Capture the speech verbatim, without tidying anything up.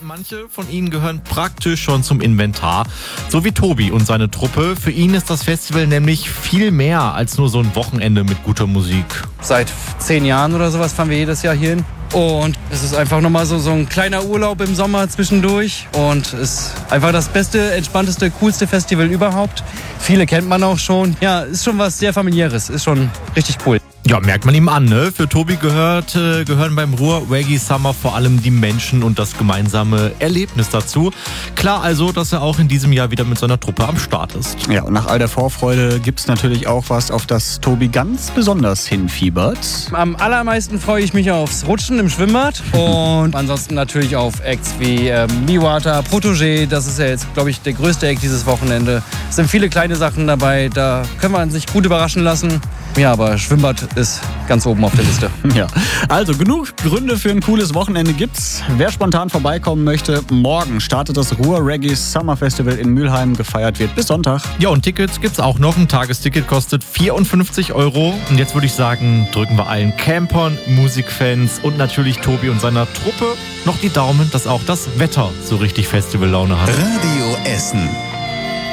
Manche von ihnen gehören praktisch schon zum Inventar, so wie Tobi und seine Truppe. Für ihn ist das Festival nämlich viel mehr als nur so ein Wochenende mit guter Musik. Seit zehn Jahren oder sowas fahren wir jedes Jahr hier hin. Und es ist einfach nochmal so, so ein kleiner Urlaub im Sommer zwischendurch. Und es ist einfach das beste, entspannteste, coolste Festival überhaupt. Viele kennt man auch schon. Ja, ist schon was sehr Familiäres. Ist schon richtig cool. Ja, merkt man ihm an, ne? Für Tobi gehört, äh, gehören beim Ruhr Reggae Summer vor allem die Menschen und das gemeinsame Erlebnis dazu. Klar also, dass er auch in diesem Jahr wieder mit seiner Truppe am Start ist. Ja, und nach all der Vorfreude gibt's natürlich auch was, auf das Tobi ganz besonders hinfiebert. Am allermeisten freue ich mich aufs Rutschen im Schwimmbad. Und ansonsten natürlich auf Acts wie äh, Miwata, Protégé. Das ist ja jetzt, glaube ich, der größte Act dieses Wochenende. Es sind viele kleine Sachen dabei, da können wir sich gut überraschen lassen. Ja, aber Schwimmbad ist ganz oben auf der Liste. Ja, also genug Gründe für ein cooles Wochenende gibt's. Wer spontan vorbeikommen möchte, morgen startet das Ruhr Reggae Summer Festival in Mülheim. Gefeiert wird bis Sonntag. Ja, und Tickets gibt's auch noch. Ein Tagesticket kostet vierundfünfzig Euro. Und jetzt würde ich sagen, drücken wir allen Campern, Musikfans und natürlich Tobi und seiner Truppe noch die Daumen, dass auch das Wetter so richtig Festivallaune hat. Radio Essen.